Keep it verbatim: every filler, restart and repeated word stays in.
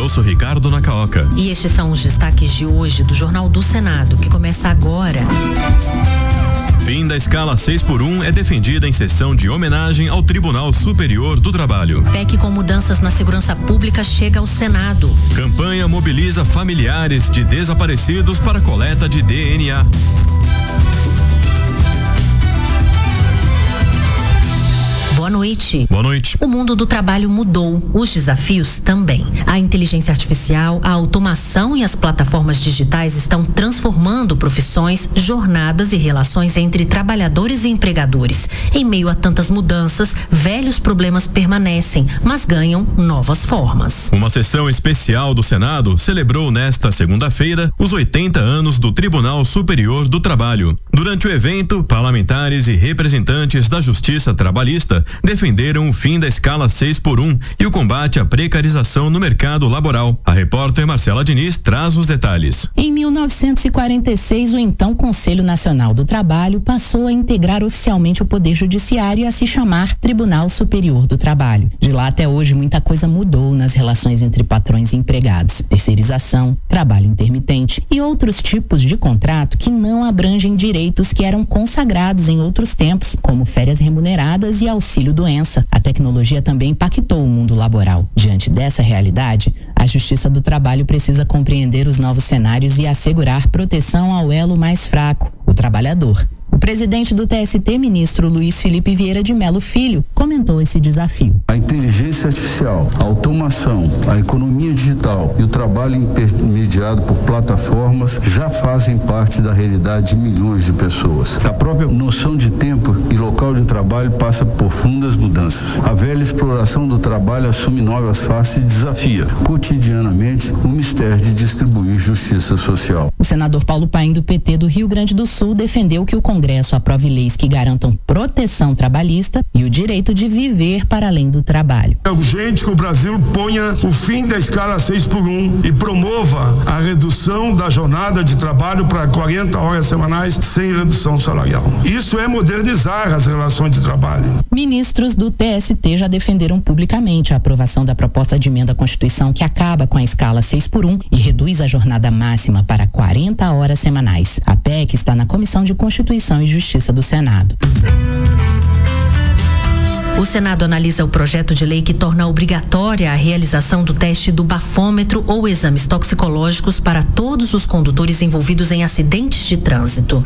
Eu sou Ricardo Nacaoca. E estes são os destaques de hoje do Jornal do Senado, que começa agora. Fim da escala seis por um é defendida em sessão de homenagem ao Tribunal Superior do Trabalho. P E C com mudanças na segurança pública chega ao Senado. Campanha mobiliza familiares de desaparecidos para coleta de D N A. Boa noite. Boa noite. O mundo do trabalho mudou, os desafios também. A inteligência artificial, a automação e as plataformas digitais estão transformando profissões, jornadas e relações entre trabalhadores e empregadores. Em meio a tantas mudanças, velhos problemas permanecem, mas ganham novas formas. Uma sessão especial do Senado celebrou nesta segunda-feira os oitenta anos do Tribunal Superior do Trabalho. Durante o evento, parlamentares e representantes da Justiça Trabalhista defenderam o fim da escala seis por um e o combate à precarização no mercado laboral. A repórter Marcela Diniz traz os detalhes. Em mil novecentos e quarenta e seis, o então Conselho Nacional do Trabalho passou a integrar oficialmente o Poder Judiciário e a se chamar Tribunal Superior do Trabalho. De lá até hoje, muita coisa mudou nas relações entre patrões e empregados. Terceirização, trabalho intermitente e outros tipos de contrato que não abrangem direitos que eram consagrados em outros tempos, como férias remuneradas e auxílio auxílio-doença. A tecnologia também impactou o mundo laboral. Diante dessa realidade, a Justiça do Trabalho precisa compreender os novos cenários e assegurar proteção ao elo mais fraco, o trabalhador. O presidente do T S T, ministro Luiz Felipe Vieira de Mello Filho, comentou esse desafio. A inteligência artificial, a automação, a economia digital e o trabalho intermediado por plataformas já fazem parte da realidade de milhões de pessoas. A própria noção de tempo e local de trabalho passa por profundas mudanças. A velha exploração do trabalho assume novas faces e desafia, cotidianamente, o mistério de distribuir justiça social. O senador Paulo Paim, do P T do Rio Grande do Sul, defendeu que o Congresso aprove leis que garantam proteção trabalhista e o direito de viver para além do trabalho. É urgente que o Brasil ponha o fim da escala seis por um e promova a redução da jornada de trabalho para quarenta horas semanais sem redução salarial. Isso é modernizar as relações de trabalho. Ministros do T S T já defenderam publicamente a aprovação da proposta de emenda à Constituição que acaba com a escala seis por um e reduz a jornada máxima para quarenta horas semanais. A P E C está na Comissão de Constituição e Justiça do Senado. O Senado analisa o projeto de lei que torna obrigatória a realização do teste do bafômetro ou exames toxicológicos para todos os condutores envolvidos em acidentes de trânsito.